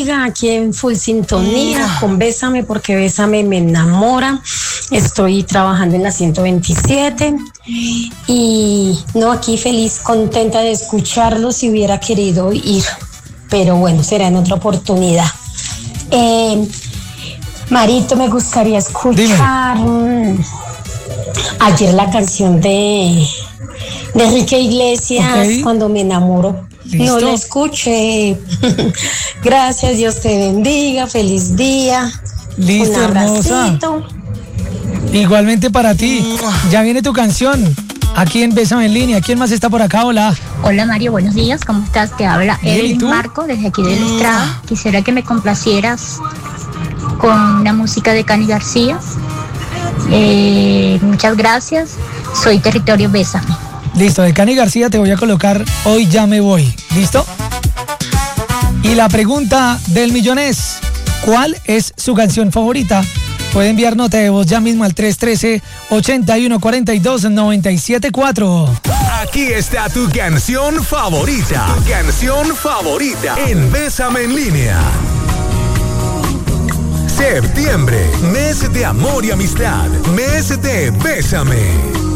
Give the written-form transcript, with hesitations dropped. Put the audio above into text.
bendiga, aquí en full sintonía con Bésame, porque Bésame me enamora. Estoy trabajando en la 127 y no, aquí feliz, contenta de escucharlo. Si hubiera querido ir, pero bueno, será en otra oportunidad. Marito, me gustaría escuchar ayer la canción de Enrique Iglesias, Cuando me enamoro. ¿Listo? No la escuché. Gracias, Dios te bendiga, feliz día. Listo, un hermosa. abracito. Igualmente para ti. Ya viene tu canción. Aquí en Bésame en línea. ¿Quién más está por acá? Hola. Hola Mario, buenos días, ¿cómo estás? Te habla Bien, ¿y Evelyn tú? Marco desde aquí del Estrada. Quisiera que me complacieras con la música de Cani García. Muchas gracias. Soy Territorio Bésame. Listo, de Cani García te voy a colocar Hoy ya me voy. ¿Listo? Y la pregunta del millón es, ¿cuál es su canción favorita? Puede enviar nota de voz ya mismo al 313-8142-974. Aquí está tu canción favorita. Tu canción favorita en Bésame en línea. Septiembre, mes de amor y amistad. Mes de Bésame.